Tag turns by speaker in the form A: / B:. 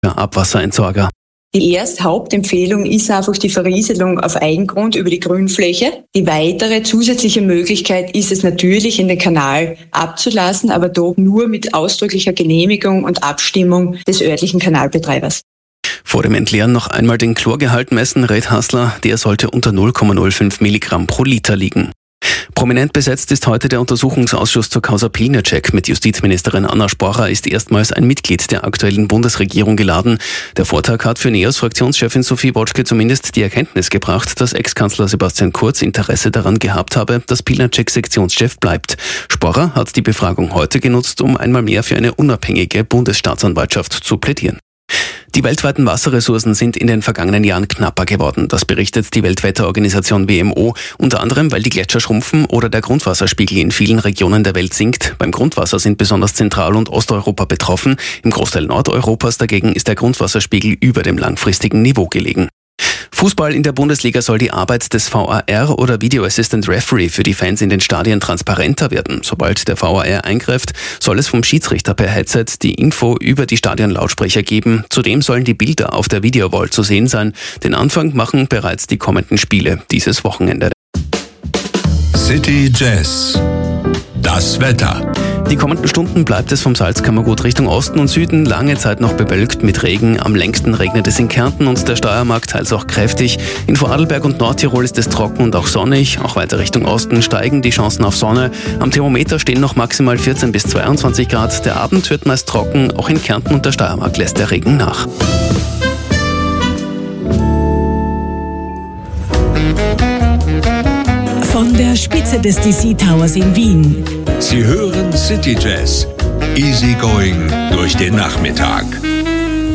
A: Abwasserentsorger.
B: Die erste Hauptempfehlung ist einfach die Verrieselung auf Eigengrund über die Grünfläche. Die weitere zusätzliche Möglichkeit ist es natürlich, in den Kanal abzulassen, aber dort nur mit ausdrücklicher Genehmigung und Abstimmung des örtlichen Kanalbetreibers.
A: Vor dem Entleeren noch einmal den Chlorgehalt messen, rät Hassler. Der sollte unter 0,05 Milligramm pro Liter liegen. Prominent besetzt ist heute der Untersuchungsausschuss zur Causa Pilnacek. Mit Justizministerin Anna Sporcher ist erstmals ein Mitglied der aktuellen Bundesregierung geladen. Der Vortag hat für NEOS-Fraktionschefin Sophie Wotschke zumindest die Erkenntnis gebracht, dass Ex-Kanzler Sebastian Kurz Interesse daran gehabt habe, dass Pilnacek Sektionschef bleibt. Sporcher hat die Befragung heute genutzt, um einmal mehr für eine unabhängige Bundesstaatsanwaltschaft zu plädieren. Die weltweiten Wasserressourcen sind in den vergangenen Jahren knapper geworden. Das berichtet die Weltwetterorganisation WMO, unter anderem, weil die Gletscher schrumpfen oder der Grundwasserspiegel in vielen Regionen der Welt sinkt. Beim Grundwasser sind besonders Zentral- und Osteuropa betroffen. Im Großteil Nordeuropas dagegen ist der Grundwasserspiegel über dem langfristigen Niveau gelegen. Fußball in der Bundesliga soll die Arbeit des VAR oder Video Assistant Referee für die Fans in den Stadien transparenter werden. Sobald der VAR eingreift, soll es vom Schiedsrichter per Headset die Info über die Stadionlautsprecher geben. Zudem sollen die Bilder auf der Videowall zu sehen sein. Den Anfang machen bereits die kommenden Spiele dieses Wochenende.
C: City Jazz. Das Wetter.
A: Die kommenden Stunden bleibt es vom Salzkammergut Richtung Osten und Süden lange Zeit noch bewölkt mit Regen. Am längsten regnet es in Kärnten und der Steiermark teils auch kräftig. In Vorarlberg und Nordtirol ist es trocken und auch sonnig. Auch weiter Richtung Osten steigen die Chancen auf Sonne. Am Thermometer stehen noch maximal 14 bis 22 Grad. Der Abend wird meist trocken. Auch in Kärnten und der Steiermark lässt der Regen nach.
D: Von der Spitze des DC Towers in Wien.
C: Sie hören City Jazz. Easy going durch den Nachmittag.